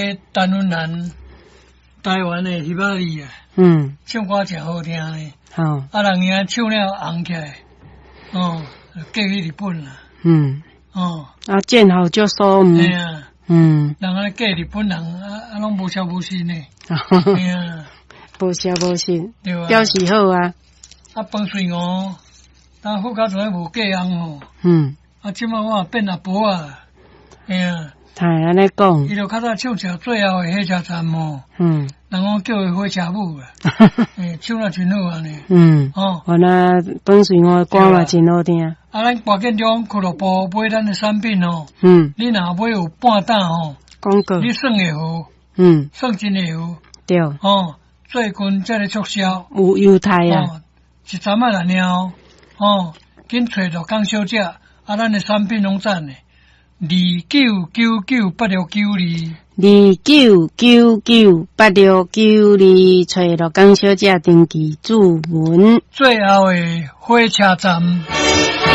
陈文兰，台湾的翕仔里啊，唱歌真好听呢。 好， 啊，人遐唱了红起来，嫁去日本啦。 啊，见好就收。 嘿啊，人安嫁日本人啊，拢无消无息呢。嘿啊， 无消无息， 对啊， 表示好啊。 啊，饭水哦，但好较早无嫁翁哦。啊，即摆我也变阿婆啊。嘿啊。 太安尼讲， 伊就较早唱条最后的火车站哦，人讲叫伊火车母啊，唱了真好安尼。 我那本水我歌嘛真好听。 啊，咱挂建中俱乐部买咱的产品哦，你若买有半担哦， 广告你算会好，算真会好。 对。 最近才咧促销， 有优待啊。 一阵仔来了紧找着江小姐，啊，咱的产品拢赞的。29998692 29998692，找到江小姐登记注文。 最后的火车站。